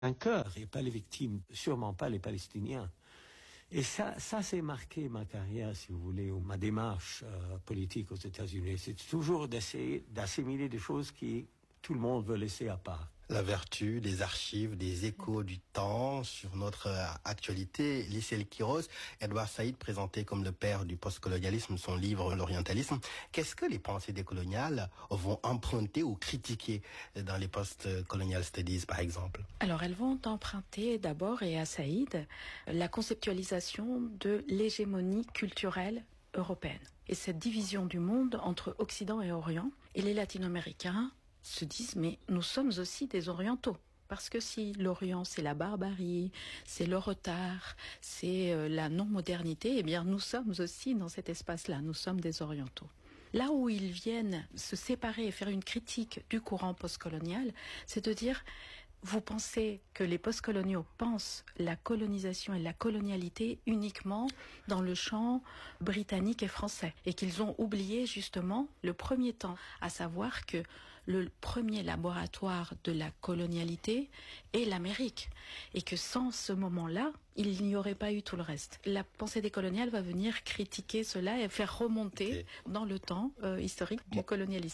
vainqueurs et pas les victimes, sûrement pas les Palestiniens. Et ça c'est marqué ma carrière, si vous voulez, ou ma démarche politique aux États-Unis. C'est toujours d'essayer d'assimiler des choses qui tout le monde veut laisser à part. La vertu des archives, des échos du temps sur notre actualité. Lissel Quiros, Edouard Saïd présenté comme le père du postcolonialisme, son livre L'orientalisme. Qu'est-ce que les pensées décoloniales vont emprunter ou critiquer dans les post-colonial studies, par exemple? Alors, elles vont emprunter d'abord, et à Saïd, la conceptualisation de l'hégémonie culturelle européenne. Et cette division du monde entre Occident et Orient. Et les latino-américains se disent, mais nous sommes aussi des orientaux. Parce que si l'Orient, c'est la barbarie, c'est le retard, c'est la non-modernité, eh bien nous sommes aussi dans cet espace-là, nous sommes des orientaux. Là où ils viennent se séparer et faire une critique du courant postcolonial, c'est de dire, vous pensez que les postcoloniaux pensent la colonisation et la colonialité uniquement dans le champ britannique et français, et qu'ils ont oublié justement le premier temps, à savoir que le premier laboratoire de la colonialité est l'Amérique, et que sans ce moment-là, il n'y aurait pas eu tout le reste. La pensée décoloniale va venir critiquer cela et faire remonter dans le temps historique du colonialisme.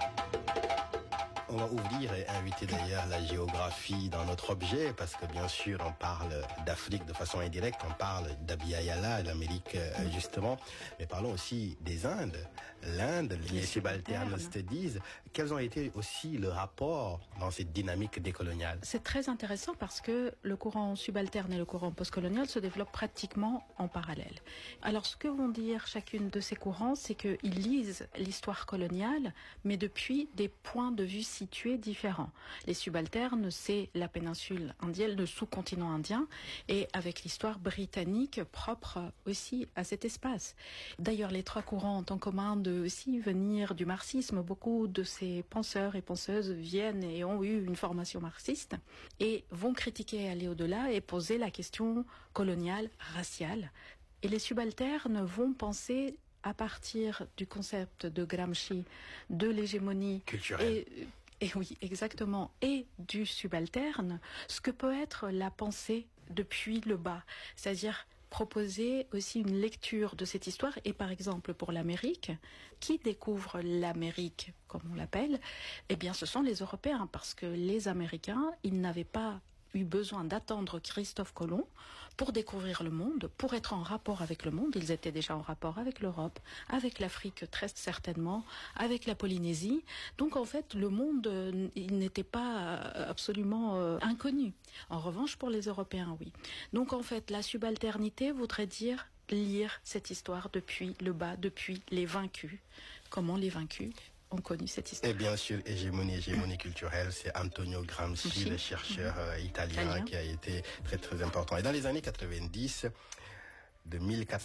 On va ouvrir et inviter d'ailleurs la géographie dans notre objet, parce que bien sûr on parle d'Afrique de façon indirecte, on parle d'Abya Yala, l'Amérique justement, mais parlons aussi des Indes. L'Inde, les Subaltern Studies, quels ont été aussi le rapport dans cette dynamique décoloniale? C'est très intéressant parce que le courant subalterne et le courant postcolonial se développent pratiquement en parallèle. Alors ce que vont dire chacune de ces courants, c'est qu'ils lisent l'histoire coloniale, mais depuis des points de vue situés différents. Les subalternes, c'est la péninsule indienne, le sous-continent indien, et avec l'histoire britannique propre aussi à cet espace. D'ailleurs, les trois courants ont en commun de aussi venir du marxisme. Beaucoup de ces penseurs et penseuses viennent et ont eu une formation marxiste et vont critiquer et aller au-delà et poser la question coloniale, raciale. Et les subalternes vont penser à partir du concept de Gramsci de l'hégémonie culturelle. Et oui, exactement, et du subalterne, ce que peut être la pensée depuis le bas, c'est-à-dire proposer aussi une lecture de cette histoire. Et par exemple pour l'Amérique, qui découvre l'Amérique, comme on l'appelle, eh bien ce sont les Européens, parce que les Américains, ils n'avaient pas eu besoin d'attendre Christophe Colomb pour découvrir le monde, pour être en rapport avec le monde. Ils étaient déjà en rapport avec l'Europe, avec l'Afrique très certainement, avec la Polynésie. Donc en fait, le monde, il n'était pas absolument inconnu. En revanche, pour les Européens, oui. Donc en fait, la subalternité voudrait dire lire cette histoire depuis le bas, depuis les vaincus. Comment les vaincus ont connu cette histoire. Et bien sûr, hégémonie culturelle, c'est Antonio Gramsci, le chercheur italien qui a été très très important. Et dans les années 90, de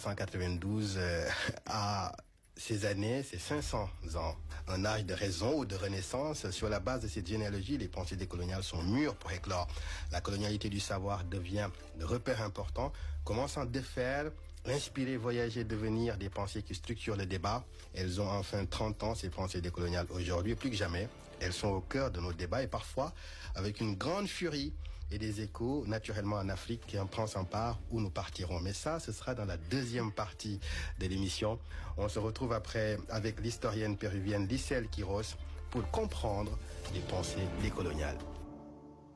1492 à ces années, c'est 500 ans, un âge de raison ou de renaissance. Sur la base de cette généalogie, les pensées décoloniales sont mûres pour éclore. La colonialité du savoir devient de repère important, commence à défaire, inspirer, voyager, devenir des pensées qui structurent le débat. Elles ont enfin 30 ans, ces pensées décoloniales. Aujourd'hui, plus que jamais, elles sont au cœur de nos débats et parfois avec une grande furie et des échos naturellement en Afrique qui en prend son part où nous partirons. Mais ça, ce sera dans la deuxième partie de l'émission. On se retrouve après avec l'historienne péruvienne Lissel Quiros pour comprendre les pensées décoloniales.